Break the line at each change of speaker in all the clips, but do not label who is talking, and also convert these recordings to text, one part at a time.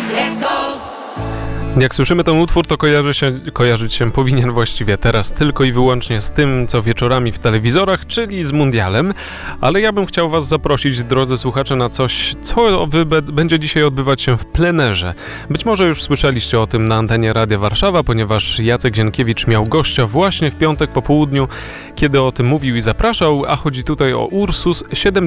Let's go!
Jak słyszymy ten utwór, to kojarzyć się powinien właściwie teraz tylko i wyłącznie z tym, co wieczorami w telewizorach, czyli z mundialem. Ale ja bym chciał was zaprosić, drodzy słuchacze, na coś, co będzie dzisiaj odbywać się w plenerze. Być może już słyszeliście o tym na antenie Radia Warszawa, ponieważ Jacek Zienkiewicz miał gościa właśnie w piątek po południu, kiedy o tym mówił i zapraszał, a chodzi tutaj o Ursus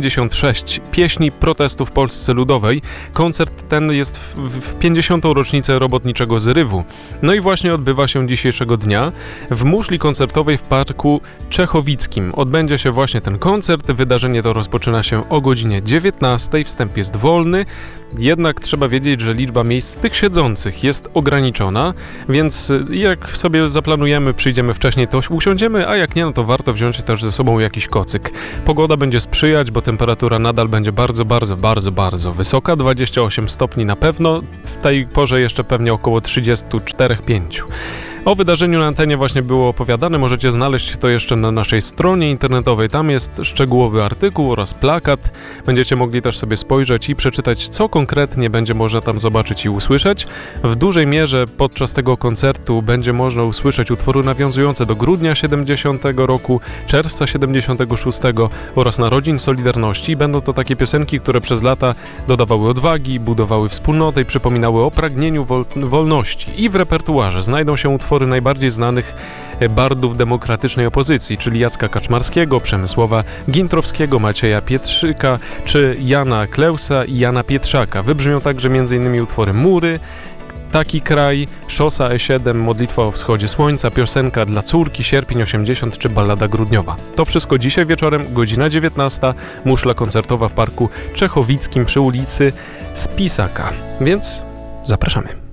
76, pieśni protestu w Polsce Ludowej. Koncert ten jest w 50. rocznicę robotniczego zrywu. No i właśnie odbywa się dzisiejszego dnia w muszli koncertowej w Parku Czechowickim. Odbędzie się właśnie ten koncert. Wydarzenie to rozpoczyna się o godzinie 19. Wstęp jest wolny, jednak trzeba wiedzieć, że liczba miejsc tych siedzących jest ograniczona, więc jak sobie zaplanujemy, przyjdziemy wcześniej, to usiądziemy, a jak nie, no to warto wziąć też ze sobą jakiś kocyk. Pogoda będzie sprzyjać, bo temperatura nadal będzie bardzo wysoka, 28 stopni na pewno, w tej porze jeszcze pewnie około 34-5. O wydarzeniu na antenie właśnie było opowiadane, możecie znaleźć to jeszcze na naszej stronie internetowej, tam jest szczegółowy artykuł oraz plakat, będziecie mogli też sobie spojrzeć i przeczytać, co konkretnie będzie można tam zobaczyć i usłyszeć. W dużej mierze podczas tego koncertu będzie można usłyszeć utwory nawiązujące do grudnia 70 roku, czerwca 76 oraz narodzin Solidarności. Będą to takie piosenki, które przez lata dodawały odwagi, budowały wspólnotę i przypominały o pragnieniu wolności. I w repertuarze znajdą się utwory najbardziej znanych bardów demokratycznej opozycji, czyli Jacka Kaczmarskiego, Przemysława Gintrowskiego, Macieja Pietrzyka czy Jana Kleusa i Jana Pietrzaka. Wybrzmią także m.in. utwory Mury, Taki kraj, Szosa E7, Modlitwa o wschodzie słońca, Piosenka dla córki, Sierpień 80 czy Ballada grudniowa. To wszystko dzisiaj wieczorem, godzina 19, muszla koncertowa w Parku Czechowickim przy ulicy Spisaka. Więc zapraszamy.